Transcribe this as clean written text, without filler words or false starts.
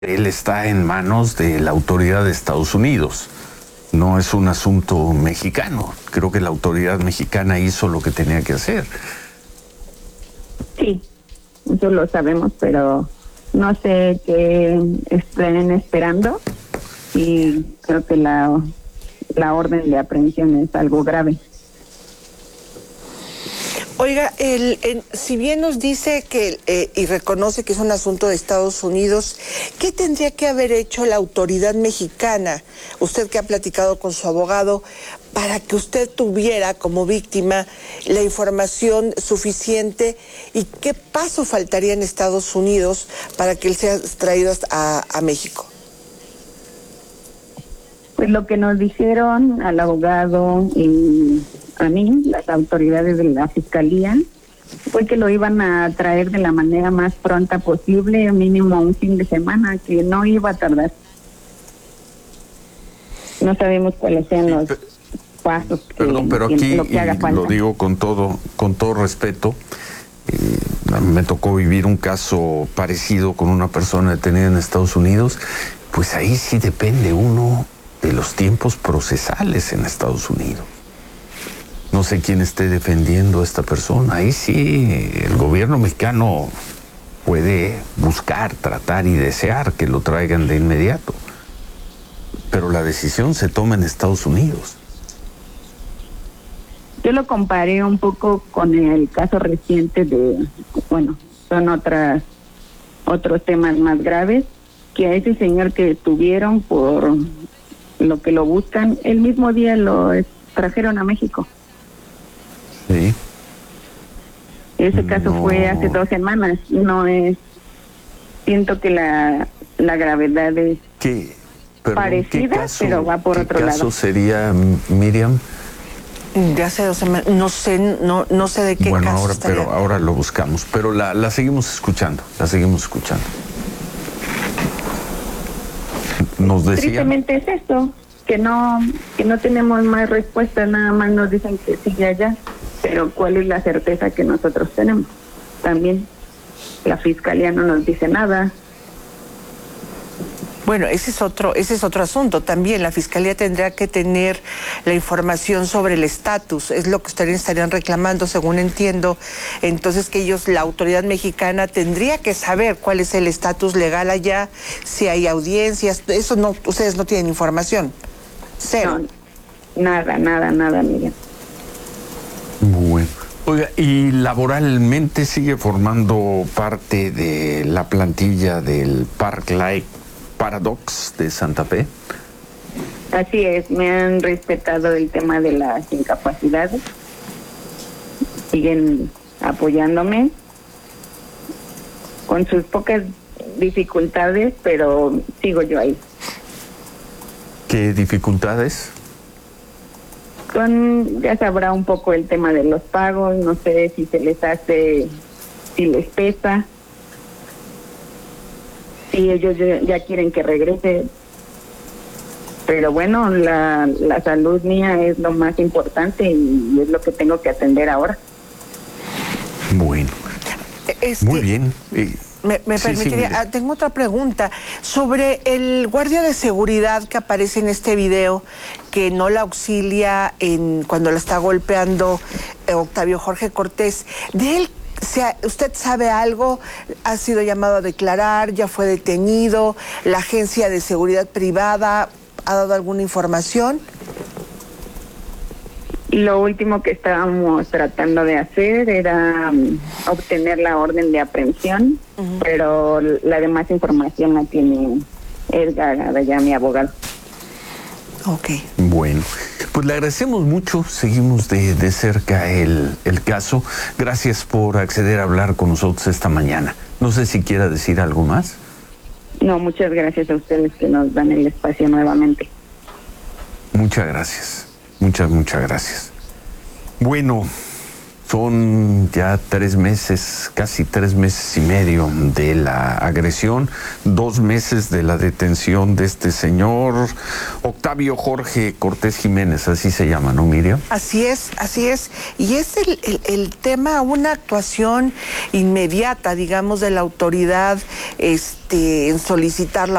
Él está en manos de la autoridad de Estados Unidos. No es un asunto mexicano. Creo que la autoridad mexicana hizo lo que tenía que hacer. Sí, eso lo sabemos, pero no sé qué estén esperando y creo que la orden de aprehensión es algo grave. Oiga, si bien nos dice que y reconoce que es un asunto de Estados Unidos, ¿qué tendría que haber hecho la autoridad mexicana, usted que ha platicado con su abogado, para que usted tuviera como víctima la información suficiente y qué paso faltaría en Estados Unidos para que él sea traído a México? Pues lo que nos dijeron al abogado y a mí, las autoridades de la fiscalía, fue que lo iban a traer de la manera más pronta posible, mínimo un fin de semana, que no iba a tardar. No sabemos cuáles sean los pasos que, pero aquí, lo que haga falta. Lo digo con todo respeto, me tocó vivir un caso parecido con una persona detenida en Estados Unidos, pues ahí sí depende uno de los tiempos procesales en Estados Unidos. No sé quién esté defendiendo a esta persona. Ahí sí, el gobierno mexicano puede buscar, tratar y desear que lo traigan de inmediato. Pero la decisión se toma en Estados Unidos. Yo lo comparé un poco con el caso reciente de, bueno, son otros temas más graves, que a ese señor que detuvieron por lo que lo buscan, el mismo día lo trajeron a México. Sí. Ese caso fue hace 2 semanas. No es, siento que la gravedad es parecida, pero va por otro lado. ¿Qué caso sería, Miriam? De hace 2 semanas, no sé de qué caso. Bueno, ahora lo buscamos, pero la seguimos escuchando, Nos decía. Tristemente es eso, que no tenemos más respuestas, nada más nos dicen que sigue allá, pero ¿cuál es la certeza que nosotros tenemos? También la fiscalía no nos dice nada. Bueno, ese es otro asunto. También la fiscalía tendría que tener la información sobre el estatus, es lo que estarían reclamando, según entiendo. Entonces que la autoridad mexicana tendría que saber cuál es el estatus legal allá, si hay audiencias, eso no, ustedes no tienen información. Cero. No, nada, Miriam. Bueno. Oiga, ¿y laboralmente sigue formando parte de la plantilla del Park-Like Paradox de Santa Fe? Así es, me han respetado el tema de las incapacidades, siguen apoyándome con sus pocas dificultades, pero sigo yo ahí. ¿Qué dificultades? Ya sabrá un poco el tema de los pagos, no sé si se les hace, si les pesa. Sí, ellos ya quieren que regrese, pero bueno, la salud mía es lo más importante y es lo que tengo que atender ahora. Bueno, muy bien. ¿Me permitiría? Tengo otra pregunta sobre el guardia de seguridad que aparece en este video, que no la auxilia cuando la está golpeando Octavio Jorge Cortés. De él, ¿usted sabe algo? ¿Ha sido llamado a declarar? ¿Ya fue detenido? ¿La agencia de seguridad privada ha dado alguna información? Lo último que estábamos tratando de hacer era obtener la orden de aprehensión, pero la demás información la tiene Edgar, ya mi abogado. Ok. Bueno, pues le agradecemos mucho, seguimos de cerca el caso. Gracias por acceder a hablar con nosotros esta mañana. No sé si quiera decir algo más. No, muchas gracias a ustedes que nos dan el espacio nuevamente. Muchas gracias, muchas gracias. Bueno, Son ya 3 meses, casi 3 meses y medio de la agresión, 2 meses de la detención de este señor Octavio Jorge Cortés Jiménez, así se llama, ¿no, Miriam? Así es, así es. Y es el tema, una actuación inmediata, digamos, de la autoridad en solicitar la